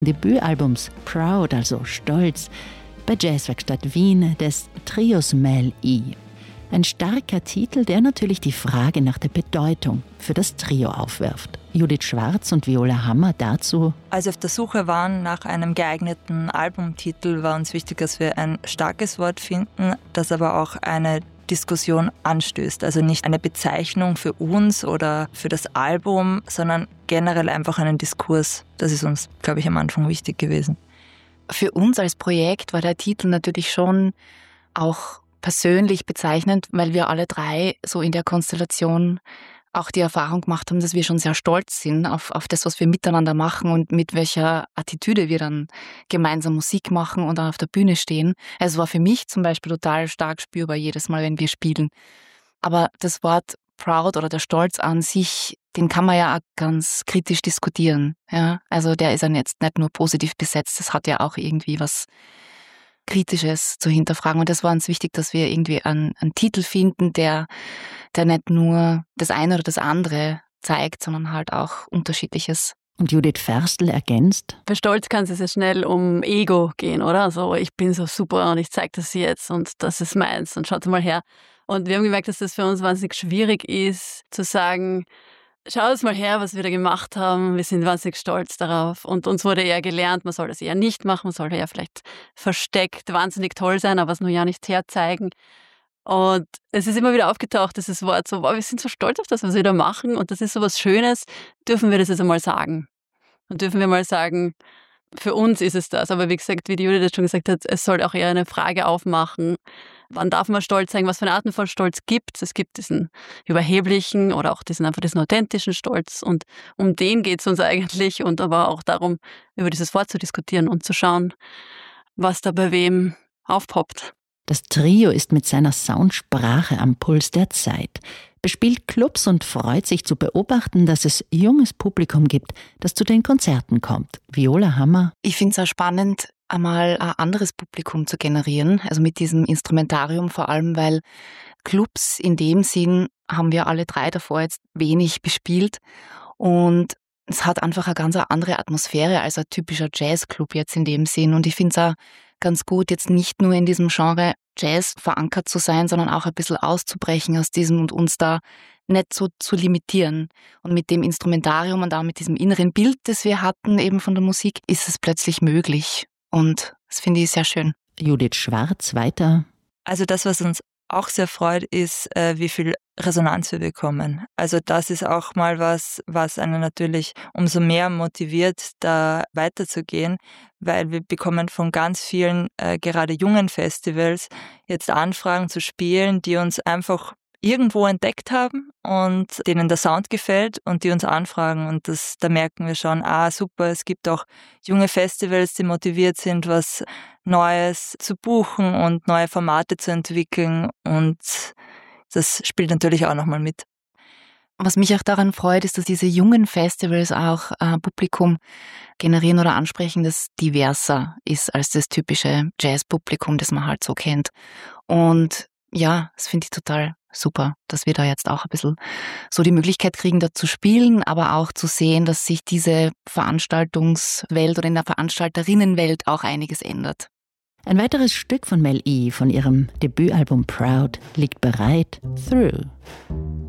Debütalbums Proud, also Stolz, bei Jazzwerkstatt Wien des Trios Mel E. Ein starker Titel, der natürlich die Frage nach der Bedeutung für das Trio aufwirft. Judith Schwarz und Viola Hammer dazu. Als wir auf der Suche waren nach einem geeigneten Albumtitel, war uns wichtig, dass wir ein starkes Wort finden, das aber auch eine Diskussion anstößt. Also nicht eine Bezeichnung für uns oder für das Album, sondern generell einfach einen Diskurs. Das ist uns, glaube ich, am Anfang wichtig gewesen. Für uns als Projekt war der Titel natürlich schon auch persönlich bezeichnend, weil wir alle drei so in der Konstellation auch die Erfahrung gemacht haben, dass wir schon sehr stolz sind auf das, was wir miteinander machen und mit welcher Attitüde wir dann gemeinsam Musik machen und dann auf der Bühne stehen. Es war für mich zum Beispiel total stark spürbar jedes Mal, wenn wir spielen. Aber das Wort Proud oder der Stolz an sich, den kann man ja auch ganz kritisch diskutieren. Ja? Also der ist ja jetzt nicht nur positiv besetzt, das hat ja auch irgendwie was Kritisches zu hinterfragen. Und das war uns wichtig, dass wir irgendwie einen Titel finden, der nicht nur das eine oder das andere zeigt, sondern halt auch Unterschiedliches. Und Judith Ferstl ergänzt: Bei Stolz kann es sehr schnell um Ego gehen, oder? Also ich bin so super und ich zeige das jetzt und das ist meins und schaut mal her. Und wir haben gemerkt, dass das für uns wahnsinnig schwierig ist, zu sagen, schaut mal her, was wir da gemacht haben. Wir sind wahnsinnig stolz darauf. Und uns wurde eher gelernt, man soll das eher nicht machen, man soll ja vielleicht versteckt wahnsinnig toll sein, aber es nur ja nicht herzeigen. Und es ist immer wieder aufgetaucht, dieses Wort so, wow, wir sind so stolz auf das, was wir da machen und das ist so was Schönes, dürfen wir das jetzt einmal sagen. Und dürfen wir mal sagen, für uns ist es das. Aber wie gesagt, wie die Judith das schon gesagt hat, es soll auch eher eine Frage aufmachen, wann darf man stolz sein, was für eine Arten von Stolz gibt es. Es gibt diesen überheblichen oder auch diesen authentischen Stolz und um den geht es uns eigentlich und aber auch darum, über dieses Wort zu diskutieren und zu schauen, was da bei wem aufpoppt. Das Trio ist mit seiner Soundsprache am Puls der Zeit, bespielt Clubs und freut sich zu beobachten, dass es junges Publikum gibt, das zu den Konzerten kommt. Viola Hammer: Ich finde es auch spannend, einmal ein anderes Publikum zu generieren, also mit diesem Instrumentarium vor allem, weil Clubs in dem Sinn haben wir alle drei davor jetzt wenig bespielt und es hat einfach eine ganz andere Atmosphäre als ein typischer Jazzclub jetzt in dem Sinn und ich finde es auch ganz gut, jetzt nicht nur in diesem Genre Jazz verankert zu sein, sondern auch ein bisschen auszubrechen aus diesem und uns da nicht so zu limitieren. Und mit dem Instrumentarium und auch mit diesem inneren Bild, das wir hatten eben von der Musik, ist es plötzlich möglich. Und das finde ich sehr schön. Judith Schwarz weiter: Also das, was uns auch sehr freut, ist, wie viel Resonanz wir bekommen. Also das ist auch mal was einen natürlich umso mehr motiviert, da weiterzugehen, weil wir bekommen von ganz vielen, gerade jungen Festivals, jetzt Anfragen zu spielen, die uns einfach irgendwo entdeckt haben und denen der Sound gefällt und die uns anfragen. Und da merken wir schon, super, es gibt auch junge Festivals, die motiviert sind, was Neues zu buchen und neue Formate zu entwickeln. Und das spielt natürlich auch nochmal mit. Was mich auch daran freut, ist, dass diese jungen Festivals auch Publikum generieren oder ansprechen, das diverser ist als das typische Jazz-Publikum, das man halt so kennt. Und ja, das finde ich total super, dass wir da jetzt auch ein bisschen so die Möglichkeit kriegen, da zu spielen, aber auch zu sehen, dass sich diese Veranstaltungswelt oder in der Veranstalterinnenwelt auch einiges ändert. Ein weiteres Stück von Mel E. von ihrem Debütalbum Proud liegt bereit: Through.